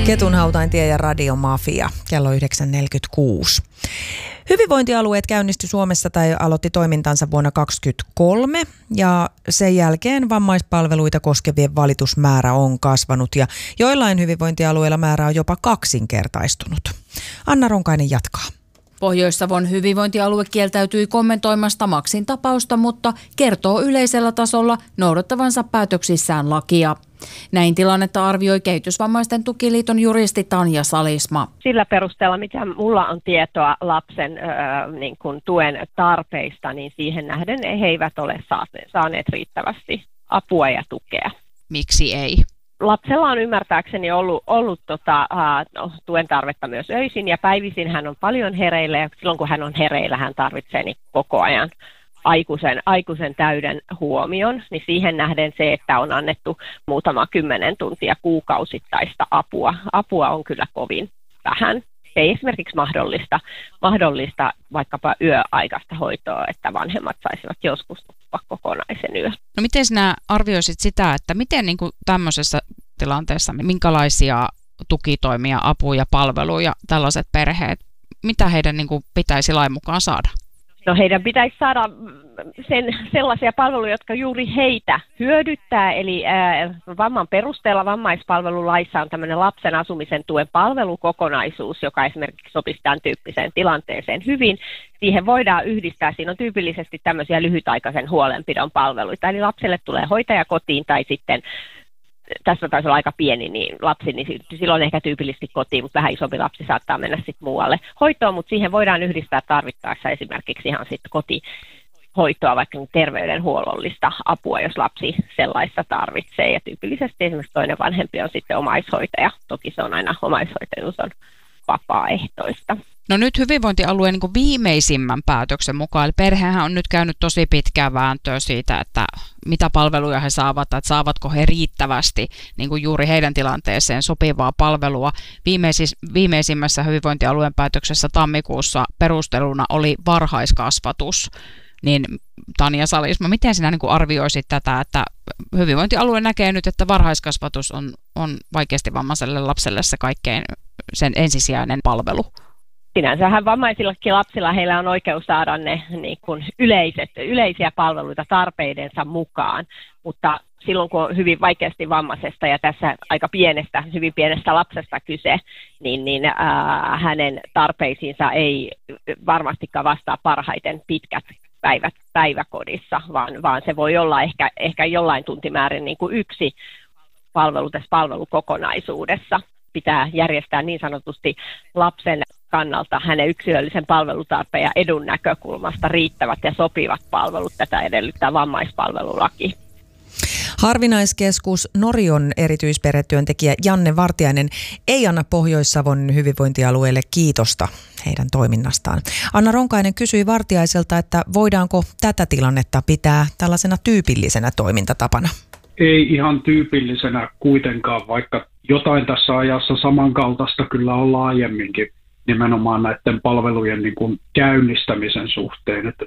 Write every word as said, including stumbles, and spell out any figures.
Ketunhautaintie ja Radiomafia, kello yhdeksän neljäkymmentäkuusi. Hyvinvointialueet käynnistyi Suomessa tai aloitti toimintansa vuonna kaksituhattakaksikymmentäkolme ja sen jälkeen vammaispalveluita koskevien valitusmäärä on kasvanut ja joillain hyvinvointialueilla määrä on jopa kaksinkertaistunut. Anna Ronkainen jatkaa. Pohjois-Savon hyvinvointialue kieltäytyi kommentoimasta Maxin tapausta, mutta kertoo yleisellä tasolla noudattavansa päätöksissään lakia. Näin tilannetta arvioi Kehitysvammaisten tukiliiton juristi Tanja Salisma. Sillä perusteella, mitä mulla on tietoa lapsen ö, niin kuin tuen tarpeista, niin siihen nähden he eivät ole saaneet riittävästi apua ja tukea. Miksi ei? Lapsella on ymmärtääkseni ollut, ollut tota, uh, tuen tarvetta myös öisin ja päivisin hän on paljon hereillä ja silloin kun hän on hereillä hän tarvitsee niin koko ajan aikuisen, aikuisen täyden huomion, niin siihen nähden se, että on annettu muutama kymmenen tuntia kuukausittaista apua, apua on kyllä kovin vähän. Se ei esimerkiksi mahdollista, mahdollista vaikkapa yöaikaista hoitoa, että vanhemmat saisivat joskus nukkua kokonaisen yön. No miten sinä arvioisit sitä, että miten niin kuin tämmöisessä tilanteessa, minkälaisia tukitoimia, apuja, palveluja tällaiset perheet, mitä heidän niin kuin pitäisi lain mukaan saada? No heidän pitäisi saada sen, sellaisia palveluja, jotka juuri heitä hyödyttää, eli ää, vamman perusteella vammaispalvelulaissa on tämmöinen lapsen asumisen tuen palvelukokonaisuus, joka esimerkiksi sopisi tämän tyyppiseen tilanteeseen hyvin. Siihen voidaan yhdistää, siinä on tyypillisesti tämmöisiä lyhytaikaisen huolenpidon palveluita, eli lapselle tulee hoitaja kotiin tai sitten tässä taisi olla aika pieni niin lapsi, niin silloin ehkä tyypillisesti kotiin, mutta vähän isompi lapsi saattaa mennä sitten muualle hoitoon, mutta siihen voidaan yhdistää tarvittaessa esimerkiksi ihan sitten kotihoitoa, vaikka terveydenhuollollista apua, jos lapsi sellaista tarvitsee. Ja tyypillisesti esimerkiksi toinen vanhempi on sitten omaishoitaja. Toki se on aina omaishoitajuus on vapaaehtoista. No nyt hyvinvointialueen niin kuin viimeisimmän päätöksen mukaan, eli perhehän on nyt käynyt tosi pitkää vääntöä siitä, että mitä palveluja he saavat, että saavatko he riittävästi niin kuin juuri heidän tilanteeseen sopivaa palvelua. Viimeisis, viimeisimmässä hyvinvointialueen päätöksessä tammikuussa perusteluna oli varhaiskasvatus. Niin Tanja Salisma, miten sinä niin kuin arvioisit tätä, että hyvinvointialue näkee nyt, että varhaiskasvatus on, on vaikeasti vammaiselle lapselle se kaikkein sen ensisijainen palvelu? Sinänsähän vammaisillakin lapsilla heillä on oikeus saada ne niin kuin yleiset, yleisiä palveluita tarpeidensa mukaan, mutta silloin kun on hyvin vaikeasti vammaisesta ja tässä aika pienestä, hyvin pienestä lapsesta kyse, niin, niin ää, hänen tarpeisiinsa ei varmastikaan vastaa parhaiten pitkät päivät päiväkodissa, vaan, vaan se voi olla ehkä, ehkä jollain tuntimäärin niin kuin yksi palvelu tässä palvelukokonaisuudessa. Pitää järjestää niin sanotusti lapsen kannalta hänen yksilöllisen palvelutarpeen ja edun näkökulmasta riittävät ja sopivat palvelut. Tätä edellyttää vammaispalvelulaki. Harvinaiskeskus Norion erityisperhetyöntekijä Janne Vartiainen ei anna Pohjois-Savon hyvinvointialueelle kiitosta heidän toiminnastaan. Anna Ronkainen kysyi Vartiaiselta, että voidaanko tätä tilannetta pitää tällaisena tyypillisenä toimintatapana? Ei ihan tyypillisenä kuitenkaan, vaikka jotain tässä ajassa samankaltaista kyllä on laajemminkin nimenomaan näiden palvelujen niin kuin käynnistämisen suhteen. Että